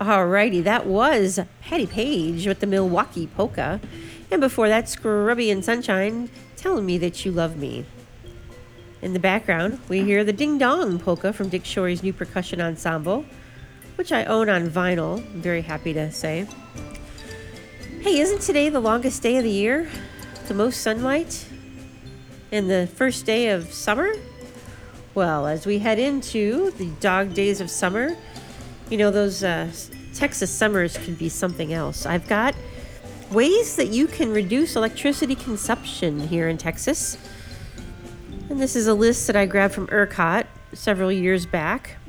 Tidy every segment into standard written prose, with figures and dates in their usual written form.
Alrighty, that was Patty Page with the Milwaukee Polka. And before that, Scrubby and Sunshine, Telling Me That You Love Me. In the background, we hear the Ding Dong Polka from Dick Shorey's new percussion ensemble, which I own on vinyl, I'm very happy to say. Hey, isn't today the longest day of the year? The most sunlight? And the first day of summer? Well, as we head into the dog days of summer, you know, those Texas summers could be something else. I've got ways that you can reduce electricity consumption here in Texas. And this is a list that I grabbed from ERCOT several years back.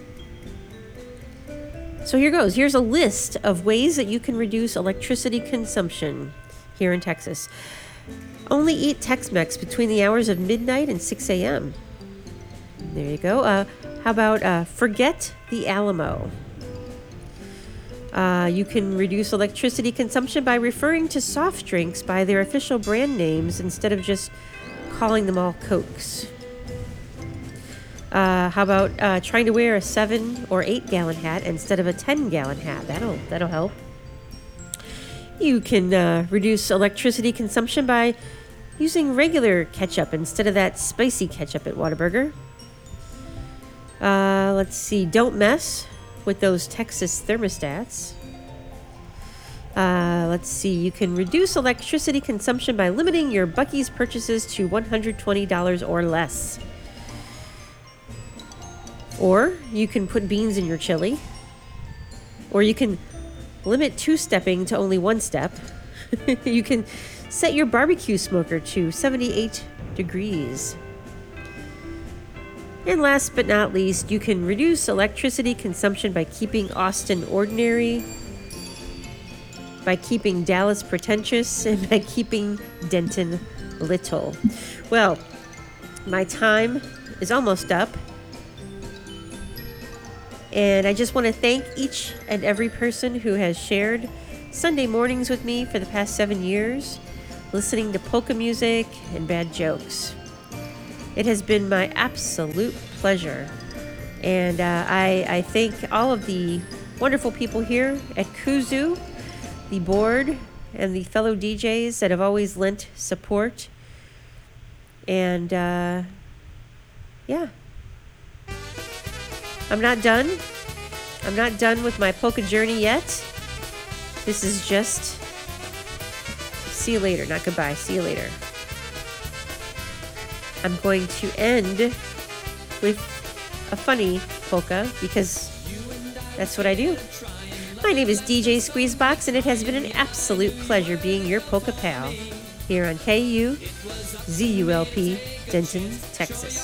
So here goes. Here's a list of ways that you can reduce electricity consumption here in Texas. Only eat Tex-Mex between the hours of midnight and 6 a.m. There you go. How about forget the Alamo? You can reduce electricity consumption by referring to soft drinks by their official brand names instead of just calling them all Cokes. How about trying to wear a 7 or 8 gallon hat instead of a 10-gallon hat? That'll help. You can reduce electricity consumption by using regular ketchup instead of that spicy ketchup at Whataburger. Let's see. Don't mess with those Texas thermostats. Let's see. You can reduce electricity consumption by limiting your Buc-ee's purchases to $120 or less. Or you can put beans in your chili. Or you can limit two-stepping to only one step. You can set your barbecue smoker to 78 degrees. And last but not least, you can reduce electricity consumption by keeping Austin ordinary, by keeping Dallas pretentious, and by keeping Denton little. Well, my time is almost up. And I just want to thank each and every person who has shared Sunday mornings with me for the past 7 years, listening to polka music and bad jokes. It has been my absolute pleasure. And I thank all of the wonderful people here at Kuzu, the board, and the fellow DJs that have always lent support. And yeah. I'm not done. I'm not done with my polka journey yet. This is just see you later, not goodbye. See you later. I'm going to end with a funny polka because that's what I do. My name is DJ Squeezebox, and it has been an absolute pleasure being your polka pal here on KUZULP, Denton, Texas.